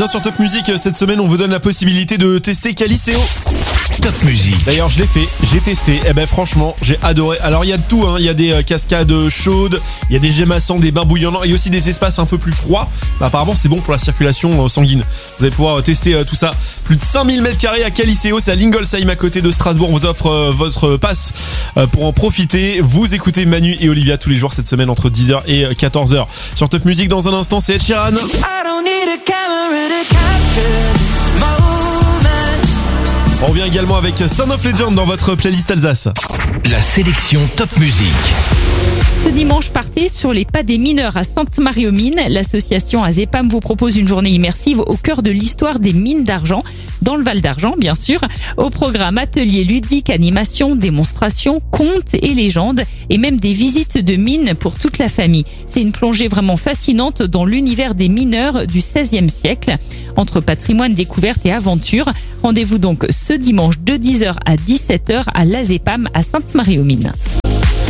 Tiens, sur Top Music, cette semaine, on vous donne la possibilité de tester Caliceo. Top Music. D'ailleurs, je l'ai fait, j'ai testé. Eh ben, franchement, j'ai adoré. Alors, il y a de tout, hein. Il y a des cascades chaudes, il y a des gémassants, des bains bouillonnants et aussi des espaces un peu plus froids. Bah, apparemment, c'est bon pour la circulation sanguine. Vous allez pouvoir tester tout ça. Plus de 5000 m² à Caliceo, c'est à Lingolsheim à côté de Strasbourg. On vous offre votre passe pour en profiter. Vous écoutez Manu et Olivia tous les jours cette semaine entre 10h et 14h. Sur Top Music, dans un instant, c'est Ed Sheeran. On revient également avec Son of Legend dans votre playlist Alsace. La sélection Top Music. Ce dimanche, partez sur les pas des mineurs à Sainte-Marie-aux-Mines. L'association Azepam vous propose une journée immersive au cœur de l'histoire des mines d'argent, dans le Val d'Argent, bien sûr. Au programme ateliers ludiques, animations, démonstrations, contes et légendes, et même des visites de mines pour toute la famille. C'est une plongée vraiment fascinante dans l'univers des mineurs du XVIe siècle. Entre patrimoine, découverte et aventure, rendez-vous donc ce dimanche de 10h à 17h à l'Azepam à Sainte-Marie-aux-Mines.